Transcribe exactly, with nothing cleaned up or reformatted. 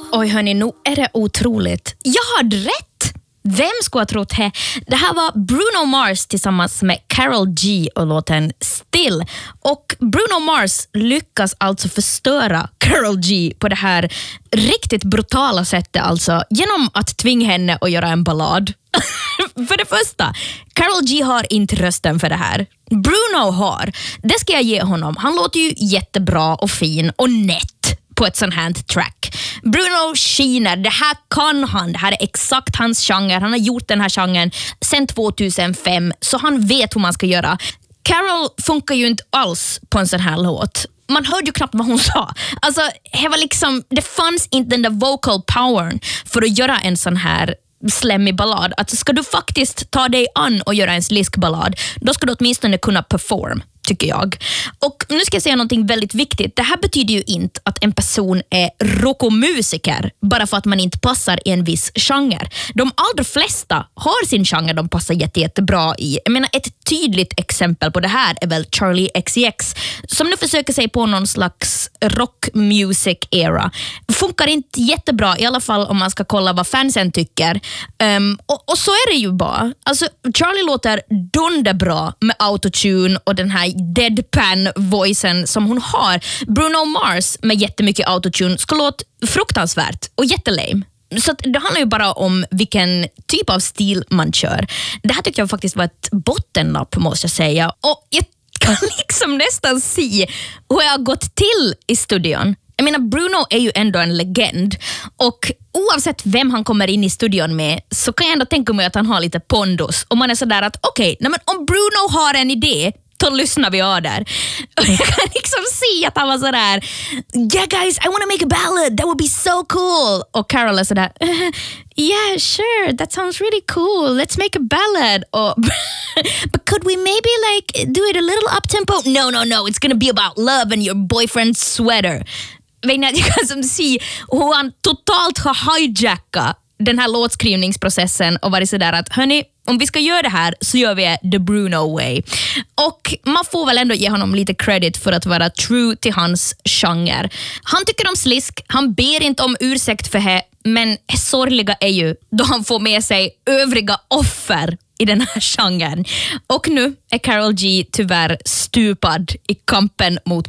Oj hörni, nu är det otroligt. Jag hade rätt! Vem skulle ha trott det? Det här var Bruno Mars tillsammans med Karol G och låten Still. Och Bruno Mars lyckas alltså förstöra Karol G på det här riktigt brutala sättet alltså, genom att tvinga henne att göra en ballad. För det första, Karol G har inte rösten för det här. Bruno har. Det ska jag ge honom. Han låter ju jättebra och fin och nätt på ett sånt här track. Bruno skiner, det här kan han. Det här är exakt hans genre. Han har gjort den här genren sedan tvåtusenfem, så han vet hur man ska göra. Karol funkar ju inte alls på en sån här låt. Man hörde ju knappt vad hon sa. Alltså, det var liksom, det fanns inte den där vocal powern för att göra en sån här slemmig ballad. Att ska du faktiskt ta dig an och göra en sliskballad, då ska du åtminstone kunna perform, tycker jag. Och nu ska jag säga någonting väldigt viktigt. Det här betyder ju inte att en person är rockomusiker bara för att man inte passar i en viss genre. De allra flesta har sin genre de passar jätte, jättebra i. Jag menar, ett tydligt exempel på det här är väl Charlie X C X, som nu försöker sig på någon slags rockmusic era. Funkar inte jättebra, i alla fall om man ska kolla vad fansen tycker. Um, och, och så är det ju bara. Alltså, Charlie låter dunderbra med autotune och den här deadpan-voicen som hon har. Bruno Mars med jättemycket autotune ska låta fruktansvärt och jättelame. Så det handlar ju bara om vilken typ av stil man kör. Det här tycker jag faktiskt var ett bottennapp, måste jag säga. Och jag kan liksom nästan se hur jag har gått till i studion. Jag menar, Bruno är ju ändå en legend. Och oavsett vem han kommer in i studion med, så kan jag ändå tänka mig att han har lite pondus. Och man är sådär att okej, okay, om Bruno har en idé, då lyssnar vi av där. Och jag kan liksom se att han var sådär, yeah guys, I want to make a ballad, that would be so cool. Och Karol är sådär, yeah sure, that sounds really cool, let's make a ballad. Och, but could we maybe like do it a little up-tempo? No, no, no, it's gonna be about love and your boyfriend's sweater. Jag kan som se hur han totalt har hijackat den här låtskrivningsprocessen och varit sådär att hörni, om vi ska göra det här så gör vi the Bruno way. Och man får väl ändå ge honom lite credit för att vara true till hans genre. Han tycker om slisk, han ber inte om ursäkt för det, men sorgliga är ju då han får med sig övriga offer i den här genren. Och nu är Karol G tyvärr stupad i kampen mot